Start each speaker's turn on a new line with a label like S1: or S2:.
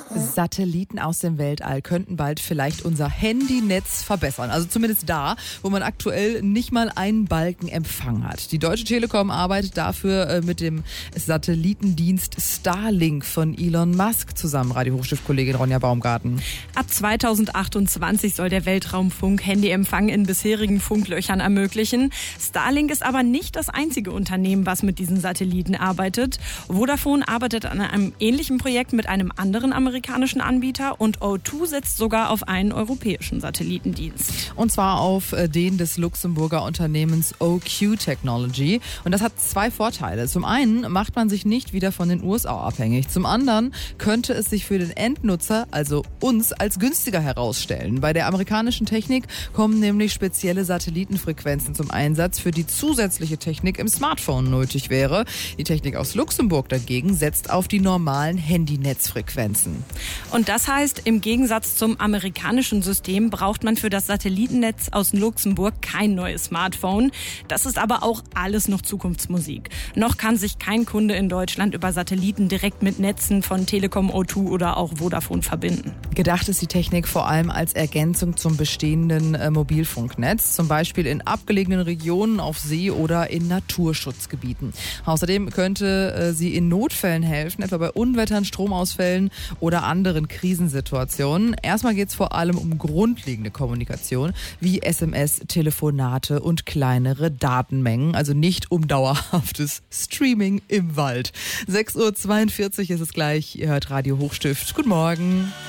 S1: Satelliten aus dem Weltall könnten bald vielleicht unser Handynetz verbessern. Also zumindest da, wo man aktuell nicht mal einen Balken Empfang hat. Die Deutsche Telekom arbeitet dafür mit dem Satellitendienst Starlink von Elon Musk zusammen. Radio Hochstift-Kollegin Ronja Baumgarten.
S2: Ab 2028 soll der Weltraumfunk Handyempfang in bisherigen Funklöchern ermöglichen. Starlink ist aber nicht das einzige Unternehmen, was mit diesen Satelliten arbeitet. Vodafone arbeitet an einem ähnlichen Projekt mit einem anderen amerikanischen Anbieter und O2 setzt sogar auf einen europäischen Satellitendienst.
S1: Und zwar auf den des Luxemburger Unternehmens OQ Technology. Und das hat zwei Vorteile. Zum einen macht man sich nicht wieder von den USA abhängig. Zum anderen könnte es sich für den Endnutzer, also uns, als günstiger herausstellen. Bei der amerikanischen Technik kommen nämlich spezielle Satellitenfrequenzen zum Einsatz, für die zusätzliche Technik im Smartphone nötig wäre. Die Technik aus Luxemburg dagegen setzt auf die normalen Handynetzfrequenzen.
S2: Und das heißt, im Gegensatz zum amerikanischen System braucht man für das Satellitennetz aus Luxemburg kein neues Smartphone. Das ist aber auch alles noch Zukunftsmusik. Noch kann sich kein Kunde in Deutschland über Satelliten direkt mit Netzen von Telekom, O2 oder auch Vodafone verbinden.
S1: Gedacht ist die Technik vor allem als Ergänzung zum bestehenden Mobilfunknetz, zum Beispiel in abgelegenen Regionen, auf See oder in Naturschutzgebieten. Außerdem könnte sie in Notfällen helfen, etwa bei Unwettern, Stromausfällen oder anderen Krisensituationen. Erstmal geht es vor allem um grundlegende Kommunikation wie SMS, Telefonate und kleinere Datenmengen, also nicht um dauerhaftes Streaming im Wald. 6:42 Uhr ist es gleich, ihr hört Radio Hochstift. Guten Morgen.